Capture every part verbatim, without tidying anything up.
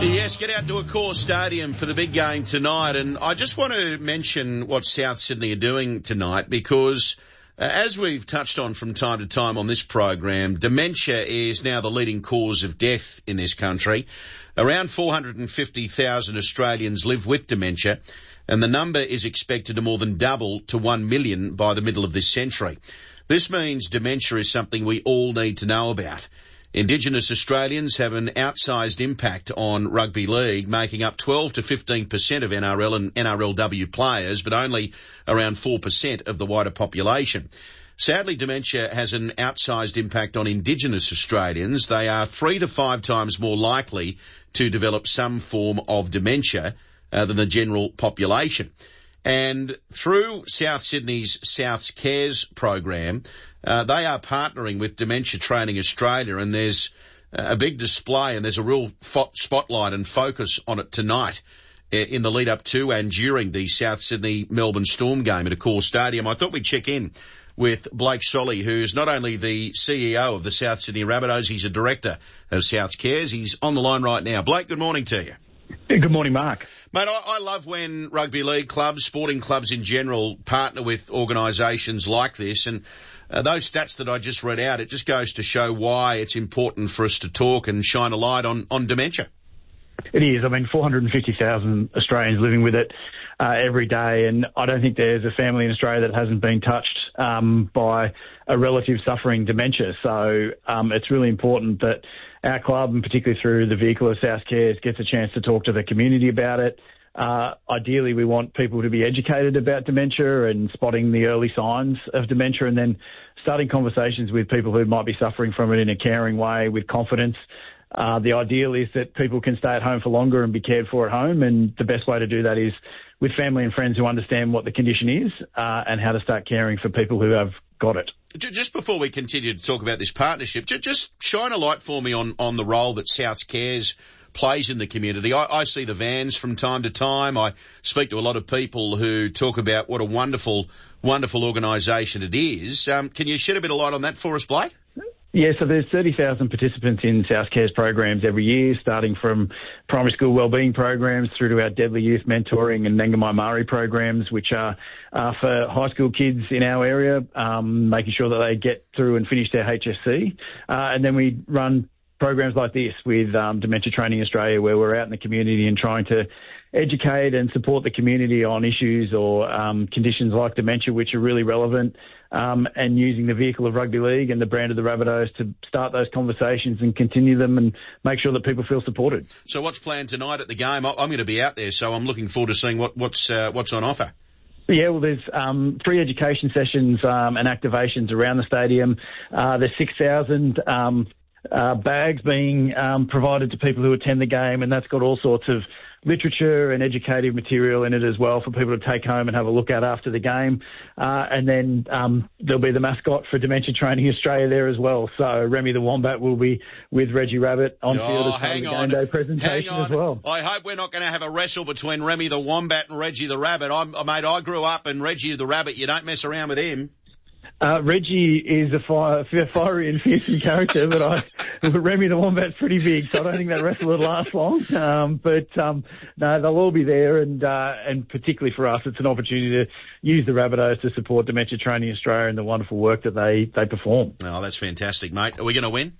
Yes, get out to Accor Stadium for the big game tonight. And I just want to mention what South Sydney are doing tonight because, uh, as we've touched on from time to time on this program, dementia is now the leading cause of death in this country. Around four hundred fifty thousand Australians live with dementia, and the number is expected to more than double to one million by the middle of this century. This means dementia is something we all need to know about. Indigenous Australians have an outsized impact on rugby league, making up twelve to fifteen percent of N R L and N R L W players, but only around four percent of the wider population. Sadly, dementia has an outsized impact on Indigenous Australians. They are three to five times more likely to develop some form of dementia uh, than the general population. And through South Sydney's South's Cares program, uh, they are partnering with Dementia Training Australia, and there's a big display and there's a real fo- spotlight and focus on it tonight in the lead up to and during the South Sydney Melbourne Storm game at Accor Stadium. I thought we'd check in with Blake Solly, who's not only the C E O of the South Sydney Rabbitohs, he's a director of South's Cares. He's on the line right now. Blake, good morning to you. Good morning, Mark. Mate, I, I love when rugby league clubs, sporting clubs in general, partner with organisations like this. And uh, those stats that I just read out, it just goes to show why it's important for us to talk and shine a light on, on dementia. It is. I mean, four hundred fifty thousand Australians living with it uh, every day. And I don't think there's a family in Australia that hasn't been touched um, by a relative suffering dementia. So um, it's really important that our club, and particularly through the vehicle of South Cares, gets a chance to talk to the community about it. Uh, ideally, we want people to be educated about dementia and spotting the early signs of dementia, and then starting conversations with people who might be suffering from it in a caring way with confidence. Uh, the ideal is that people can stay at home for longer and be cared for at home, and the best way to do that is with family and friends who understand what the condition is uh, and how to start caring for people who have got it. Just before we continue to talk about this partnership, just shine a light for me on, on the role that South Cares plays in the community. I, I see the vans from time to time. I speak to a lot of people who talk about what a wonderful, wonderful organisation it is. Um, can you shed a bit of light on that for us, Blake? Yeah, so there's thirty thousand participants in South Cares programs every year, starting from primary school wellbeing programs through to our Deadly Youth Mentoring and Nangamai Māori programs, which are uh, for high school kids in our area, um, making sure that they get through and finish their H S C. Uh, and then we run programs like this with um, Dementia Training Australia, where we're out in the community and trying to educate and support the community on issues or um, conditions like dementia, which are really relevant, um, and using the vehicle of rugby league and the brand of the Rabbitohs to start those conversations and continue them and make sure that people feel supported. So what's planned tonight at the game? I'm going to be out there, so I'm looking forward to seeing what, what's uh, what's on offer. Yeah, well, there's um, free education sessions um, and activations around the stadium. Uh, there's six thousand um, uh, bags being um, provided to people who attend the game, and that's got all sorts of literature and educative material in it as well for people to take home and have a look at after the game. Uh, and then um, there'll be the mascot for Dementia Training Australia there as well. So Remy the Wombat will be with Reggie Rabbit on oh, field as part of the game day presentation as well. I hope we're not going to have a wrestle between Remy the Wombat and Reggie the Rabbit. I'm, mate, I grew up and Reggie the Rabbit, you don't mess around with him. Uh, Reggie is a fire, fiery and fearsome character, but I, Remy the Wombat's pretty big, so I don't think that wrestle would last long. Um, but um, no, they'll all be there, and uh, and particularly for us, it's an opportunity to use the Rabbitohs to support Dementia Training Australia and the wonderful work that they, they perform. Oh, that's fantastic, mate. Are we going to win?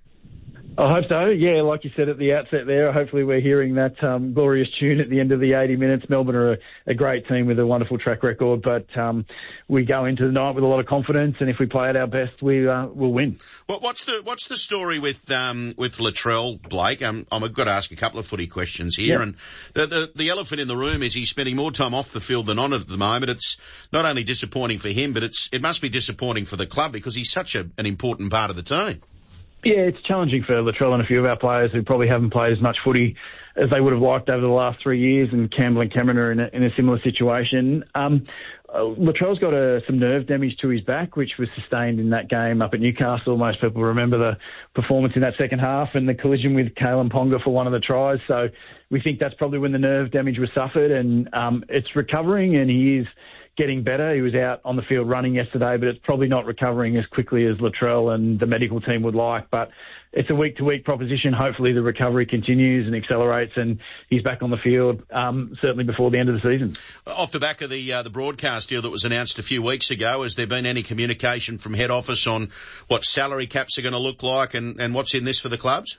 I hope so. Yeah, like you said at the outset there, hopefully we're hearing that um, glorious tune at the end of the eighty minutes. Melbourne are a, a great team with a wonderful track record, but um, we go into the night with a lot of confidence, and if we play at our best, we uh, will win. Well, what's the what's the story with um, with Latrell, Blake? Um, I've got to ask a couple of footy questions here, yep. and the, the the elephant in the room is he's spending more time off the field than on it at the moment. It's not only disappointing for him, but it's it must be disappointing for the club because he's such a, an important part of the team. Yeah, it's challenging for Latrell and a few of our players who probably haven't played as much footy as they would have liked over the last three years, and Campbell and Cameron are in a, in a similar situation. Um, uh, Latrell's got a, some nerve damage to his back, which was sustained in that game up at Newcastle. Most people remember the performance in that second half and the collision with Kalen Ponga for one of the tries. So we think that's probably when the nerve damage was suffered, and um, it's recovering, and he is getting better. He was out on the field running yesterday, but it's probably not recovering as quickly as Latrell and the medical team would like. But it's a week-to-week proposition. Hopefully the recovery continues and accelerates and he's back on the field, um, certainly before the end of the season. Off the back of the uh, the broadcast deal that was announced a few weeks ago, has there been any communication from head office on what salary caps are going to look like and, and what's in this for the clubs?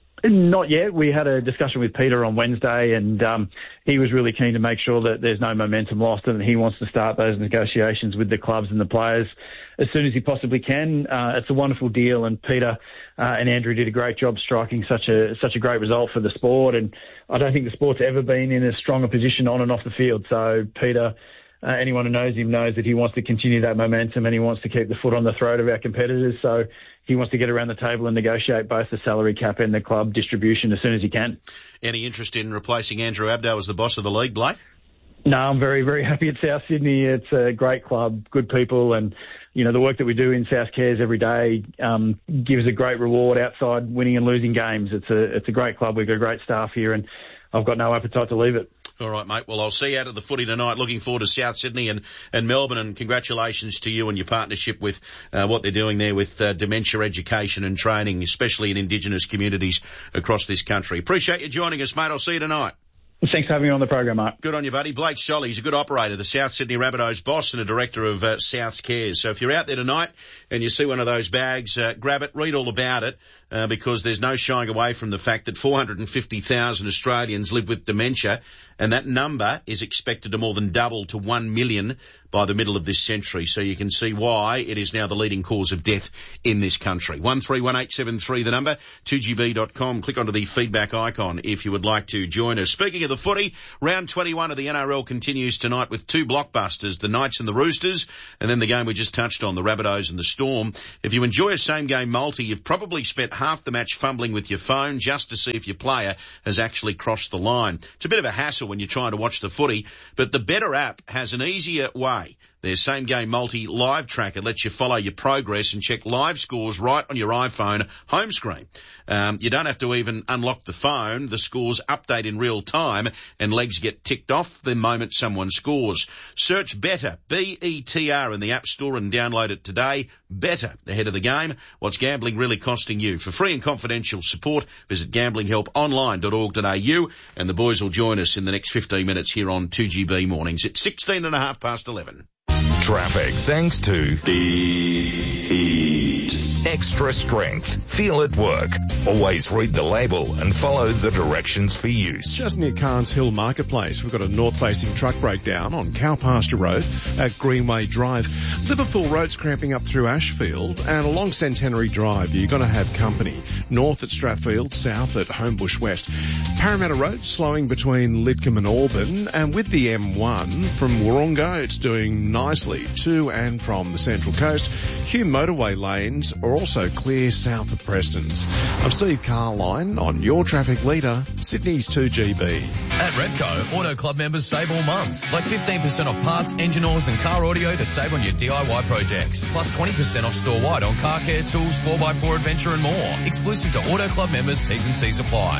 Not yet. We had a discussion with Peter on Wednesday and um, he was really keen to make sure that there's no momentum lost and he wants to start those negotiations with the clubs and the players as soon as he possibly can. Uh, it's a wonderful deal and Peter uh, and Andrew did a great job striking such a such a great result for the sport, and I don't think the sport's ever been in a stronger position on and off the field. So Peter, Uh, anyone who knows him knows that he wants to continue that momentum and he wants to keep the foot on the throat of our competitors. So he wants to get around the table and negotiate both the salary cap and the club distribution as soon as he can. Any interest in replacing Andrew Abdo as the boss of the league, Blake? No, I'm very, very happy at South Sydney. It's a great club, good people, and, you know, the work that we do in South Cares every day um, gives a great reward outside winning and losing games. It's a, it's a great club. We've got great staff here and I've got no appetite to leave it. All right, mate. Well, I'll see you out of the footy tonight. Looking forward to South Sydney and, and Melbourne, and congratulations to you and your partnership with uh, what they're doing there with uh, dementia education and training, especially in Indigenous communities across this country. Appreciate you joining us, mate. I'll see you tonight. Thanks for having me on the program, Mark. Good on you, buddy. Blake Solly, he's a good operator, the South Sydney Rabbitohs boss and a director of uh, South's Cares. So if you're out there tonight and you see one of those bags, uh, grab it, read all about it, uh, because there's no shying away from the fact that four hundred fifty thousand Australians live with dementia, and that number is expected to more than double to one million by the middle of this century. So you can see why it is now the leading cause of death in this country. one three one eight seven three, the number, two G B dot com. Click onto the feedback icon if you would like to join us. Speaking of the footy, round twenty-one of the N R L continues tonight with two blockbusters, the Knights and the Roosters, and then the game we just touched on, the Rabbitohs and the Storm. If you enjoy a same-game multi, you've probably spent half the match fumbling with your phone just to see if your player has actually crossed the line. It's a bit of a hassle when you're trying to watch the footy, but the Better app has an easier way. Their same-game multi live tracker lets you follow your progress and check live scores right on your iPhone home screen. Um, you don't have to even unlock the phone. The scores update in real time and legs get ticked off the moment someone scores. Search Better, B E T R, in the App Store and download it today. Better, ahead of the game. What's gambling really costing you? For free and confidential support, visit gambling help online dot org dot a u, and the boys will join us in the next fifteen minutes here on two G B Mornings. It's sixteen and a half past eleven. Traffic thanks to the Heat. Extra strength. Feel it work. Always read the label and follow the directions for use. Just near Carnes Hill Marketplace, we've got a north-facing truck breakdown on Cowpasture Road at Greenway Drive. Liverpool Road's cramping up through Ashfield, and along Centenary Drive you're going to have company. North at Strathfield, south at Homebush West. Parramatta Road slowing between Lidcombe and Auburn, and with the M one from Warringah, it's doing nicely to and from the Central Coast. Hume motorway lanes are also clear south of Preston's. I'm Steve Carline on your traffic leader, Sydney's two G B. At Repco, Auto Club members save all month. Like fifteen percent off parts, engine oils and car audio to save on your D I Y projects. Plus twenty percent off store-wide on car care, tools, four by four adventure and more. Exclusive to Auto Club members, T's and C's apply.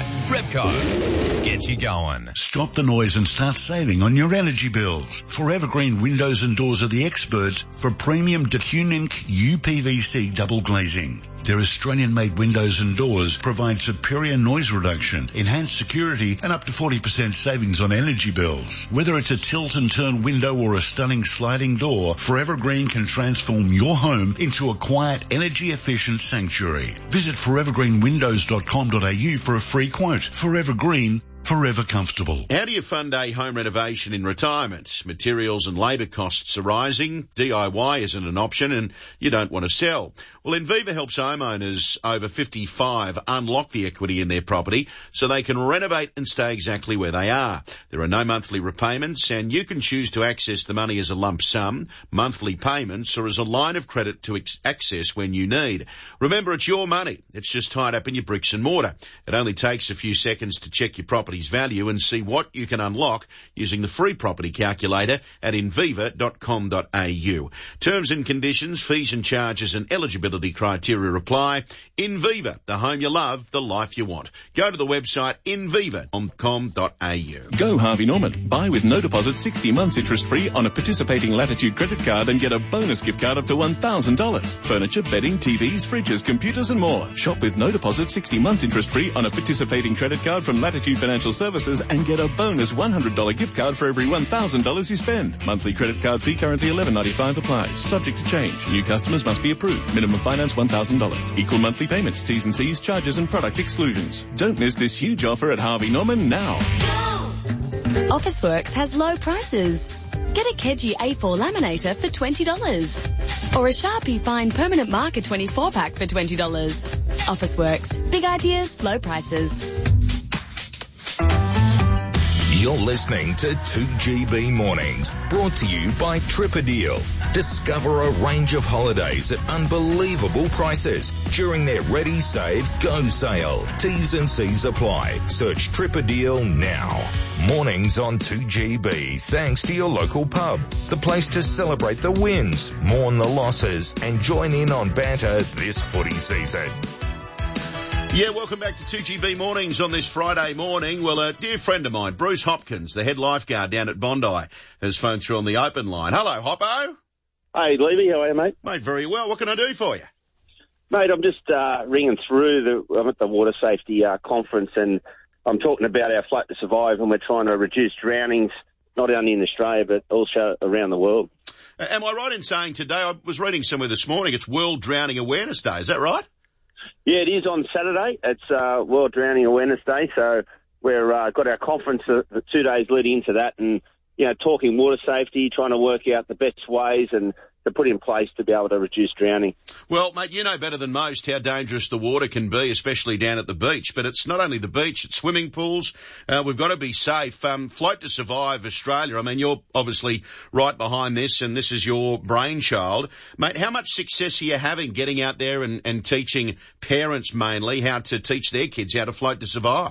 Repco, get you going. Stop the noise and start saving on your energy bills. Forever Green Windows and Doors are the experts for premium DeCunink U P V C double glazing. Their Australian-made windows and doors provide superior noise reduction, enhanced security, and up to forty percent savings on energy bills. Whether it's a tilt-and-turn window or a stunning sliding door, Forever Green can transform your home into a quiet, energy-efficient sanctuary. Visit forever green windows dot com dot a u for a free quote. Forever Green, forever comfortable. How do you fund a home renovation in retirement? Materials and labour costs are rising. D I Y isn't an option and you don't want to sell. Well, Inviva helps homeowners over fifty-five unlock the equity in their property so they can renovate and stay exactly where they are. There are no monthly repayments and you can choose to access the money as a lump sum, monthly payments, or as a line of credit to ex- access when you need. Remember, it's your money. It's just tied up in your bricks and mortar. It only takes a few seconds to check your property property's value and see what you can unlock using the free property calculator at inviva dot com dot a u. Terms and conditions, fees and charges and eligibility criteria apply. Inviva, the home you love, the life you want. Go to the website inviva dot com dot a u. Go Harvey Norman. Buy with no deposit sixty months interest free on a participating Latitude credit card and get a bonus gift card up to one thousand dollars. Furniture, bedding, T Vs, fridges, computers and more. Shop with no deposit sixty months interest free on a participating credit card from Latitude Financial Services and get a bonus one hundred dollars gift card for every one thousand dollars you spend. Monthly credit card fee currently eleven ninety-five applies. Subject to change. New customers must be approved. Minimum finance one thousand dollars. Equal monthly payments, T's and C's, charges and product exclusions. Don't miss this huge offer at Harvey Norman now. Officeworks has low prices. Get a Keji A four laminator for twenty dollars. Or a Sharpie Fine Permanent Marker twenty-four pack for twenty dollars. Officeworks. Big ideas, low prices. You're listening to two G B Mornings, brought to you by Tripadeal. Discover a range of holidays at unbelievable prices during their Ready, Save, Go sale. T's and C's apply. Search Tripadeal now. Mornings on two G B, thanks to your local pub. The place to celebrate the wins, mourn the losses, and join in on banter this footy season. Yeah, welcome back to two G B Mornings on this Friday morning. Well, a dear friend of mine, Bruce Hopkins, the head lifeguard down at Bondi, has phoned through on the open line. Hello, Hoppo. Hey, Levy, how are you, mate? Mate, very well. What can I do for you? Mate, I'm just uh, ringing through. The, I'm at the Water Safety uh, Conference, and I'm talking about our Float to Survive, and we're trying to reduce drownings, not only in Australia, but also around the world. Uh, am I right in saying today, I was reading somewhere this morning, it's World Drowning Awareness Day, is that right? Yeah, it is on Saturday. It's uh, World Drowning Awareness Day, so we've uh, got our conference uh, the two days leading into that, and, you know, talking water safety, trying to work out the best ways and to put in place to be able to reduce drowning. Well, mate, you know better than most how dangerous the water can be, especially down at the beach. But it's not only the beach, it's swimming pools. Uh, we've got to be safe. Um, Float to Survive Australia, I mean, you're obviously right behind this, and this is your brainchild. Mate, how much success are you having getting out there and, and teaching parents mainly how to teach their kids how to float to survive?